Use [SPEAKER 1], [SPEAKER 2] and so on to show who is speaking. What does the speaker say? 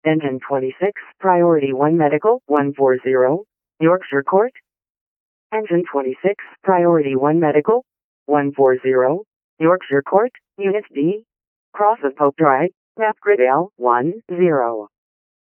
[SPEAKER 1] Engine 26, Priority 1 Medical, 140, Yorkshire Court. Engine 26, Priority 1 Medical, 140, Yorkshire Court, Unit D. Cross of Pope Drive, Map Grid L, 10.